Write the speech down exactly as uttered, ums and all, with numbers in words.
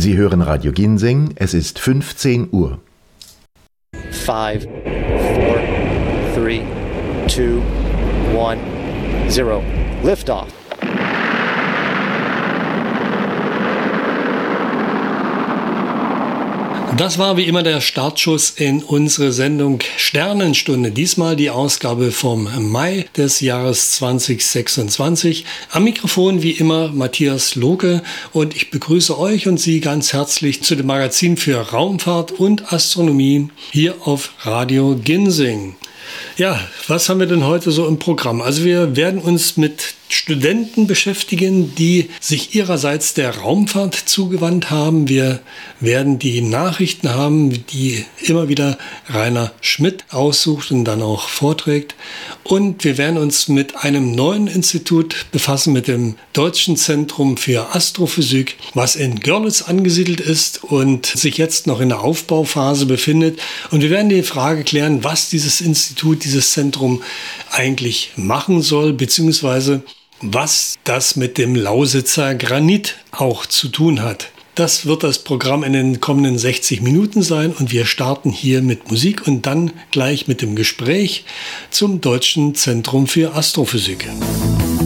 Sie hören Radio Ginseng, es ist fünfzehn Uhr. Five, four, three, two, one, zero. Liftoff. Das war wie immer der Startschuss in unsere Sendung Sternenstunde. Diesmal die Ausgabe vom Mai des Jahres zwanzig sechsundzwanzig. Am Mikrofon wie immer Matthias Lohke und ich begrüße euch und Sie ganz herzlich zu dem Magazin für Raumfahrt und Astronomie hier auf Radio Ginseng. Ja, was haben wir denn heute so im Programm? Also wir werden uns mit Studenten beschäftigen, die sich ihrerseits der Raumfahrt zugewandt haben. Wir werden die Nachrichten haben, die immer wieder Rainer Schmidt aussucht und dann auch vorträgt. Und wir werden uns mit einem neuen Institut befassen, mit dem Deutschen Zentrum für Astrophysik, was in Görlitz angesiedelt ist und sich jetzt noch in der Aufbauphase befindet. Und wir werden die Frage klären, was dieses Institut, dieses Zentrum eigentlich machen soll, beziehungsweise was das mit dem Lausitzer Granit auch zu tun hat. Das wird das Programm in den kommenden sechzig Minuten sein und wir starten hier mit Musik und dann gleich mit dem Gespräch zum Deutschen Zentrum für Astrophysik.